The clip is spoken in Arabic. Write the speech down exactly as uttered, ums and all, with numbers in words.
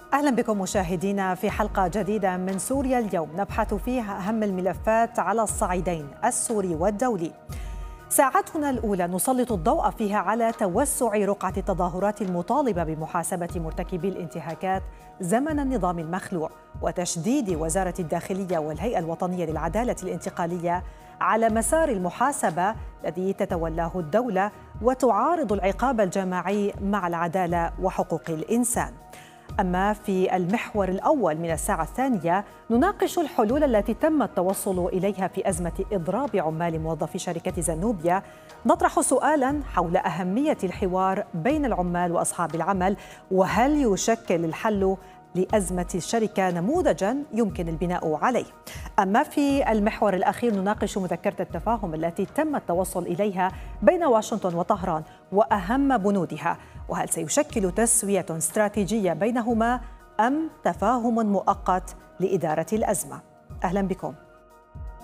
أهلا بكم مشاهدينا في حلقة جديدة من سوريا اليوم، نبحث فيها أهم الملفات على الصعيدين السوري والدولي. ساعتنا الأولى نسلط الضوء فيها على توسع رقعة التظاهرات المطالبة بمحاسبة مرتكبي الانتهاكات زمن النظام المخلوع، وتشديد وزارة الداخلية والهيئة الوطنية للعدالة الانتقالية على مسار المحاسبة الذي تتولاه الدولة وتعارض العقاب الجماعي مع العدالة وحقوق الإنسان. أما في المحور الأول من الساعة الثانية نناقش الحلول التي تم التوصل إليها في أزمة إضراب عمال موظفي شركة زنوبيا. نطرح سؤالاً حول أهمية الحوار بين العمال وأصحاب العمل، وهل يشكل الحل لأزمة الشركة نموذجاً يمكن البناء عليه. أما في المحور الأخير نناقش مذكرة التفاهم التي تم التوصل إليها بين واشنطن وطهران وأهم بنودها، وهل سيشكل تسوية استراتيجية بينهما أم تفاهم مؤقت لإدارة الأزمة. أهلا بكم.